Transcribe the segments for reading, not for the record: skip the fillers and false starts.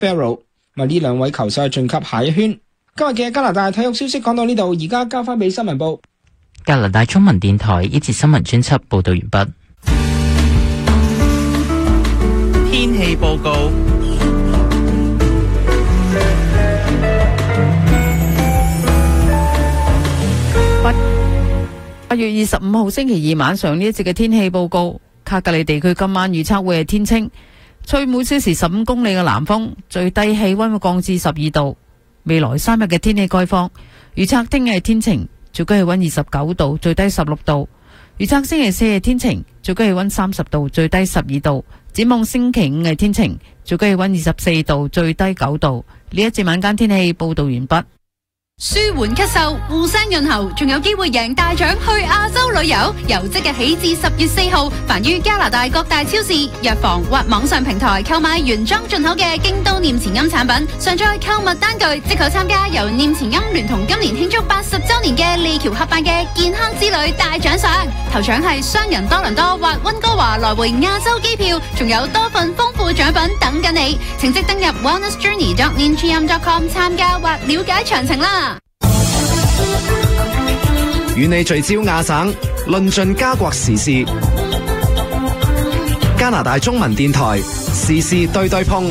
Barrow。呢兩位球手晉級下一圈。今日嘅加拿大體育消息講到呢度，而家交翻俾新聞部。 加拿大中文電台呢節新聞專輯報道完畢。 天氣報告。 8月25號星期二晚上呢一節嘅天氣報告，卡格里地區今晚預測會係天清，吹每小時15公里嘅南風，最低氣溫會降至12度。未來3日嘅天氣概況，預測聽日係天晴，最高氣溫29度，最低16度。預測星期四係天晴，最高氣溫30度，最低12度。展望星期五係天晴，最高氣溫24度，最低9度。呢一節晚間天氣報道完畢。 舒緩咳嗽、護聲潤喉，仲有機會贏大獎去亞洲旅遊。由即日起至10月4號，凡於加拿大各大超市、藥房或網上平台購買原裝進口嘅京都念慈菴產品，上載購物單據，即可參加由念慈菴聯同今年慶祝80週年嘅利橋合辦嘅健康之旅大獎賞。頭獎係雙人多倫多或溫哥華來回亞洲機票，仲有多份豐富獎品等緊你。請即登入 wellnessjourney.nintm.com 參加或了解詳情啦。 與你聚焦亞省，論盡加國時事。加拿大中文電台時事對對碰。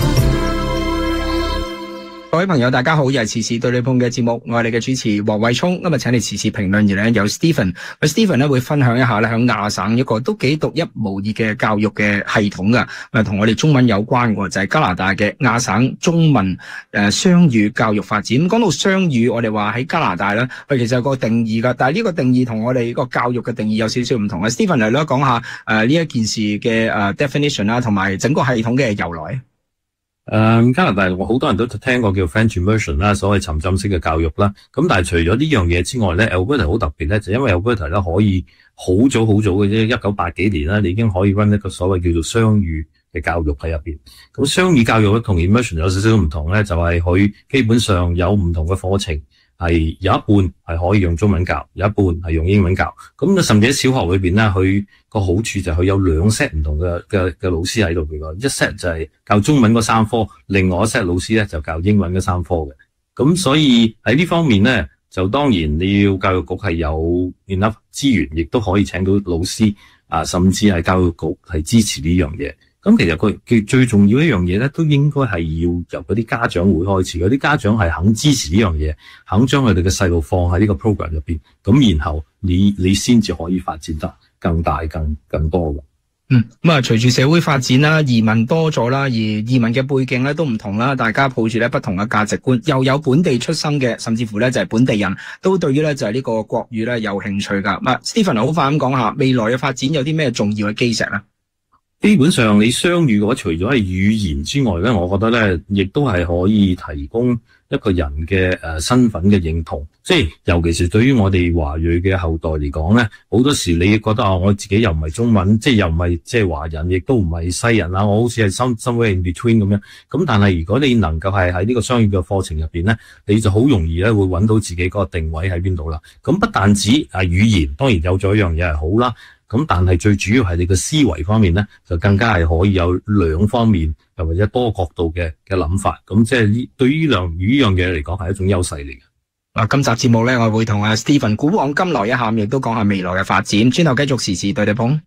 各位朋友大家好，又係時事對對碰嘅節目，我係你嘅主持黃偉聰。今日請嚟時事評論員咧有 Stephen，Stephen 咧會分享一下咧響亞省一個都幾獨一無二嘅教育嘅系統噶，同我哋中文有關嘅就係加拿大嘅亞省中文雙語教育發展。咁講到雙語，我哋話喺加拿大咧，其實有個定義噶，但係呢個定義同我哋個教育嘅定義有少少唔同啊。Stephen 嚟咧講下呢一件事嘅definition 啦，同埋整個系統嘅由來。 加拿大好多人都聽過叫 French immersion 啦，所謂沉浸式嘅教育啦。咁但係除咗呢樣嘢之外咧 Alberta 好特別咧，就因為 Alberta 咧可以好早嘅啫，1980幾年啦，你已經可以 run 一個所謂叫做雙語嘅教育喺入邊。咁雙語教育咧同 immersion 有少少唔同咧，就係佢基本上有唔同嘅課程。係有一半係可以用中文教，有一半係用英文教。咁甚至喺小學裏邊咧，佢個好處就係佢有2 set 唔同嘅老師喺度嘅，一 set 就係教中文嗰3科，另外一 set 老師咧就教英文嗰3科嘅。咁所以喺呢方面咧，就當然你要教育局係有 enough 資源，亦都可以請到老師甚至係教育局係支持呢樣嘢。咁其實佢最重要一樣嘢咧，都應該係要由嗰啲家長會開始，嗰啲家長係肯支持呢樣嘢，肯將佢哋嘅細路放喺呢個 program 入邊，咁然後你先至可以發展得更大更多嘅。 隨住社會發展啦，移民多咗啦，而移民嘅背景咧都唔同啦，大家抱住咧不同嘅價值觀，又有本地出生嘅，甚至乎咧就係本地人都對於咧就係呢個國語咧有興趣噶。Stephen 好快咁講下未來嘅發展有啲咩重要嘅基石咧？ 基本上你雙語嘅話，除咗係語言之外咧，我覺得咧，亦都係可以提供一個人嘅身份嘅認同。即係尤其是對於我哋華裔嘅後代嚟講咧，好多時你覺得我自己又唔係中文，即係又唔係即係華人，亦都唔係西人啦，我好似係 somewhere in between 咁樣。咁但係如果你能夠係喺呢個雙語嘅課程入邊咧，你就好容易咧會揾到自己嗰個定位喺邊度啦。咁不但止語言，當然有咗一樣嘢係好啦。咁但係最主要係你嘅思維方面咧，就更加係可以有2方面又或者多角度嘅諗法。咁即係對於呢樣嘢嚟講係一種優勢嚟嘅。 今集節目咧，我會同Stephen 古往今來一下，亦都講下未來嘅發展。轉頭繼續時事對對碰。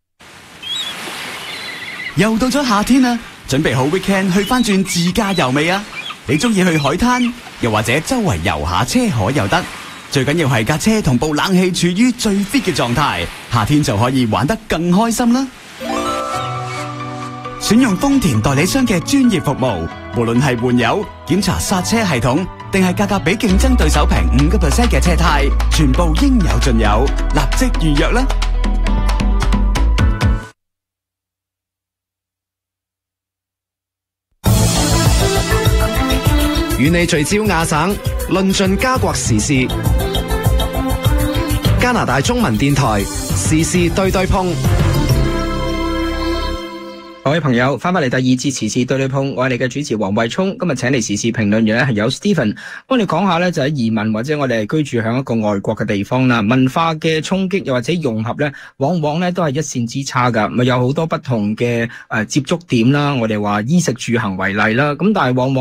又到咗夏天啦，準備好 weekend 去翻轉自駕遊未啊？你中意去海灘，又或者周圍遊下車河又得。最緊要係架車同部冷氣處於最 fit 嘅狀態，夏天就可以玩得更開心啦！選用豐田代理商嘅專業服務，無論係換油、檢查剎車系統，定係價格比競爭對手平5% 嘅車胎，全部應有盡有，立即預約啦！ 與你聚焦亞省，論盡加國時事。加拿大中文電台時事對對碰。 各位朋友，翻返嚟第2節時事對對碰，我係你嘅主持黃慧聰。今日請嚟時事評論員咧係有 Stephen， 幫你講下咧就喺移民或者我哋居住響一個外國嘅地方啦，文化嘅衝擊又或者融合咧，往往咧都係一線之差噶。有好多不同嘅接觸點啦，我哋話衣食住行為例啦，咁但係往往